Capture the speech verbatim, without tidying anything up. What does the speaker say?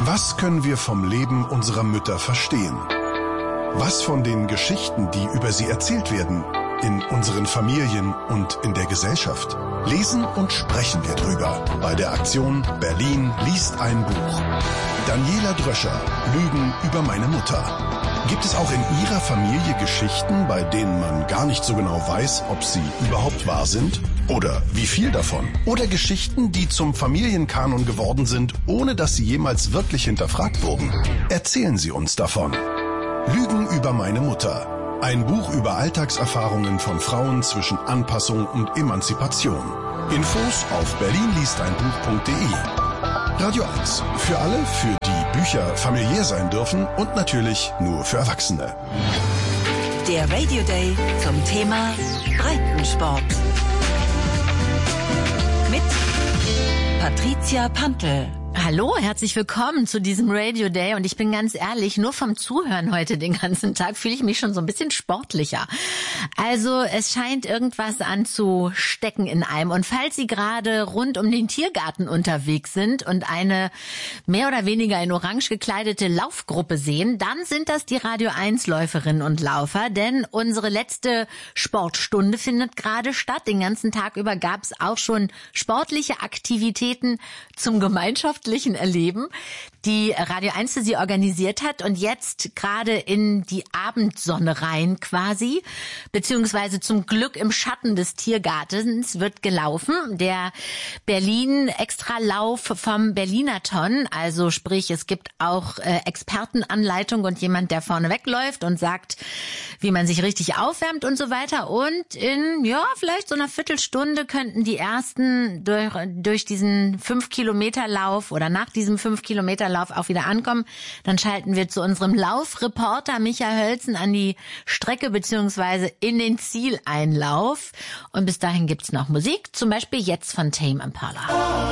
Was können wir vom Leben unserer Mütter verstehen? Was von den Geschichten, die über sie erzählt werden, in unseren Familien und in der Gesellschaft? Lesen und sprechen wir drüber bei der Aktion Berlin liest ein Buch. Daniela Dröscher, Lügen über meine Mutter. Gibt es auch in Ihrer Familie Geschichten, bei denen man gar nicht so genau weiß, ob sie überhaupt wahr sind? Oder wie viel davon? Oder Geschichten, die zum Familienkanon geworden sind, ohne dass sie jemals wirklich hinterfragt wurden? Erzählen Sie uns davon. Lügen über meine Mutter. Ein Buch über Alltagserfahrungen von Frauen zwischen Anpassung und Emanzipation. Infos auf berlin liest ein buch punkt de. Radio eins. Für alle, für die Bücher familiär sein dürfen und natürlich nur für Erwachsene. Der Radio Day zum Thema Breitensport. Mit Patricia Pantl. Hallo, herzlich willkommen zu diesem Radio Day und ich bin ganz ehrlich, nur vom Zuhören heute den ganzen Tag fühle ich mich schon so ein bisschen sportlicher. Also es scheint irgendwas anzustecken in einem und falls Sie gerade rund um den Tiergarten unterwegs sind und eine mehr oder weniger in orange gekleidete Laufgruppe sehen, dann sind das die Radio eins Läuferinnen und Laufer, denn unsere letzte Sportstunde findet gerade statt. Den ganzen Tag über gab es auch schon sportliche Aktivitäten zum gemeinschaftlichen Erleben, die Radio eins für Sie organisiert hat und jetzt gerade in die Abendsonne rein quasi, beziehungsweise zum Glück im Schatten des Tiergartens wird gelaufen. Der Berlin-Extralauf vom Berlinathon, also sprich, es gibt auch äh, Expertenanleitung und jemand, der vorne wegläuft und sagt, wie man sich richtig aufwärmt und so weiter. Und in, ja, vielleicht so einer Viertelstunde könnten die ersten durch, durch diesen fünf Kilometer Lauf oder nach diesem fünf Kilometer Lauf auch wieder ankommen. Dann schalten wir zu unserem Laufreporter Michael Hölzen an die Strecke beziehungsweise in den Zieleinlauf. Und bis dahin gibt's noch Musik, zum Beispiel jetzt von Tame Impala.